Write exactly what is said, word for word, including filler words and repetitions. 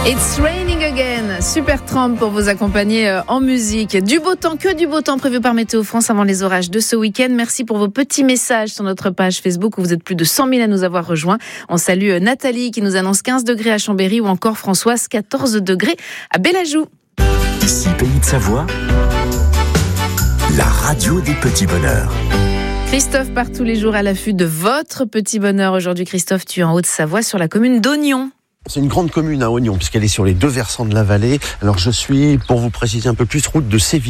It's raining again. Supertramp pour vous accompagner en musique. Du beau temps, que du beau temps prévu par Météo France avant les orages de ce week-end. Merci pour vos petits messages sur notre page Facebook où vous êtes plus de cent mille à nous avoir rejoints. On salue Nathalie qui nous annonce quinze degrés à Chambéry ou encore Françoise quatorze degrés à Bélajoux. Ici Pays de Savoie, la radio des petits bonheurs. Christophe part tous les jours à l'affût de votre petit bonheur. Aujourd'hui, Christophe, tu es en Haute-Savoie sur la commune d'Ognon. C'est une grande commune à Ognon, puisqu'elle est sur les deux versants de la vallée. Alors je suis, pour vous préciser un peu plus, route de Séville.